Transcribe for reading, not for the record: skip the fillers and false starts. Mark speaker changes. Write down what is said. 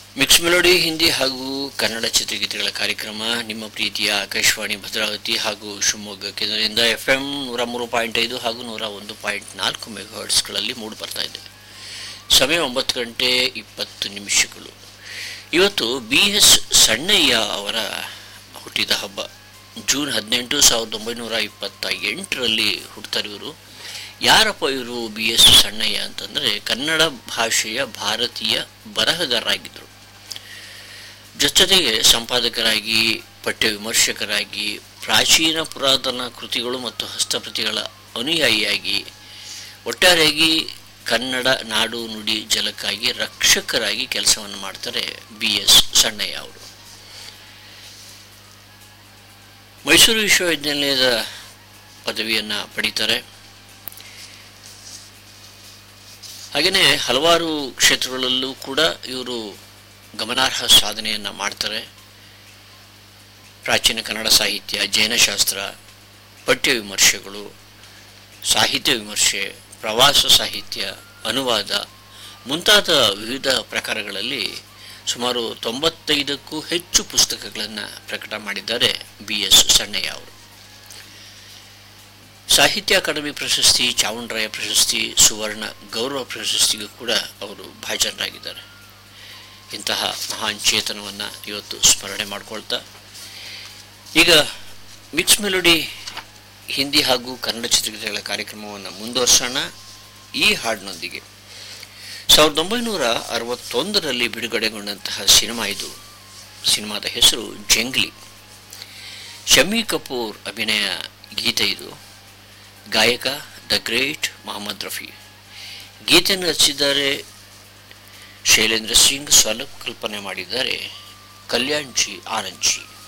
Speaker 1: Mix melody Hindi ಹಾಗೂ ಕನ್ನಡ ಚಿತ್ರಗೀತೆಗಳ ಕಾರ್ಯಕ್ರಮ ನಿಮ್ಮ ಪ್ರೀತಿಯ ಆಕಾಶವಾಣಿ ಭದ್ರಾವತಿ ಹಾಗೂ ಶಿವಮೊಗ್ಗ ಕೇಂದ್ರದಿಂದ FM 103.5 ಹಾಗೂ 101.4 ಮೆಗಾಹರ್ಟ್ಸ್ಗಳಲ್ಲಿ ಮೂಡಿ ಬರ್ತಾ ಇದೆ. ಸಮಯ 9:20. ಇವತ್ತು BS ಸಣ್ಣಯ್ಯ ಅವರ ಹುಟ್ಟಿದ ಹಬ್ಬ. ಜೂನ್ 18, 1928ರಲ್ಲಿ ಹುಟ್ಟುತ್ತಾರೆ ಇವರು. ಯಾರಪ್ಪ ಇವರು BS ಸಣ್ಣಯ್ಯ ಅಂತಂದರೆ ಕನ್ನಡ ಭಾಷೆಯ ಭಾರತೀಯ ಬರಹಗಾರರಾಗಿದ್ದರು. ಜೊತೆಗೆ ಸಂಪಾದಕರಾಗಿ, ಪಠ್ಯ ವಿಮರ್ಶಕರಾಗಿ, ಪ್ರಾಚೀನ ಪುರಾತನ ಕೃತಿಗಳು ಮತ್ತು ಹಸ್ತಪ್ರತಿಗಳ ಅನುಯಾಯಿಯಾಗಿ, ಒಟ್ಟಾರೆಯಾಗಿ ಕನ್ನಡ ನಾಡು ನುಡಿ ಜಲಕ್ಕಾಗಿ ರಕ್ಷಕರಾಗಿ ಕೆಲಸವನ್ನು ಮಾಡ್ತಾರೆ BS ಸಣ್ಣಯ್ಯ ಅವರು. ಮೈಸೂರು ವಿಶ್ವವಿದ್ಯಾನಿಲಯದ ಪದವಿಯನ್ನು ಪಡೀತಾರೆ. ಹಾಗೆಯೇ ಹಲವಾರು ಕ್ಷೇತ್ರಗಳಲ್ಲೂ ಕೂಡ ಇವರು ಗಮನಾರ್ಹ ಸಾಧನೆಯನ್ನು ಮಾಡ್ತಾರೆ. ಪ್ರಾಚೀನ ಕನ್ನಡ ಸಾಹಿತ್ಯ, ಜೈನಶಾಸ್ತ್ರ, ಪಠ್ಯ ವಿಮರ್ಶೆಗಳು, ಸಾಹಿತ್ಯ ವಿಮರ್ಶೆ, ಪ್ರವಾಸ ಸಾಹಿತ್ಯ, ಅನುವಾದ ಮುಂತಾದ ವಿವಿಧ ಪ್ರಕಾರಗಳಲ್ಲಿ ಸುಮಾರು 95ಕ್ಕೂ ಹೆಚ್ಚು ಪುಸ್ತಕಗಳನ್ನು ಪ್ರಕಟ ಮಾಡಿದ್ದಾರೆ BS ಸಣ್ಣಯ್ಯ ಅವರು. ಸಾಹಿತ್ಯ ಅಕಾಡೆಮಿ ಪ್ರಶಸ್ತಿ, ಚಾವುಂಡರಾಯ ಪ್ರಶಸ್ತಿ, ಸುವರ್ಣ ಗೌರವ ಪ್ರಶಸ್ತಿಗೂ ಕೂಡ ಅವರು ಭಾಜನರಾಗಿದ್ದಾರೆ. ಇಂತಹ ಮಹಾನ್ ಚೇತನವನ್ನು ಇವತ್ತು ಸ್ಮರಣೆ ಮಾಡಿಕೊಳ್ತಾ ಈಗ ಮಿಕ್ಸ್ ಮೆಲೋಡಿ ಹಿಂದಿ ಹಾಗೂ ಕನ್ನಡ ಚಿತ್ರಗೀತೆಗಳ ಕಾರ್ಯಕ್ರಮವನ್ನು ಮುಂದುವರ್ಸೋಣ. ಈ ಹಾಡಿನೊಂದಿಗೆ 1961ರಲ್ಲಿ ಬಿಡುಗಡೆಗೊಂಡಂತಹ ಸಿನಿಮಾ ಇದು. ಸಿನಿಮಾದ ಹೆಸರು ಜಂಗ್ಲಿ. ಶಮ್ಮಿ ಕಪೂರ್ ಅಭಿನಯ ಗೀತೆ ಇದು. ಗಾಯಕ ದ ಗ್ರೇಟ್ ಮೊಹಮ್ಮದ್ ರಫಿ. ಗೀತೆಯನ್ನು ರಚಿಸಿದ್ದಾರೆ ಶೈಲೇಂದ್ರ ಸಿಂಗ್, ಸ್ವರ ಕಲ್ಪನೆ ಮಾಡಿದ್ದಾರೆ ಕಲ್ಯಾಣ್ ಜಿ ಆನಂದ್ ಜಿ.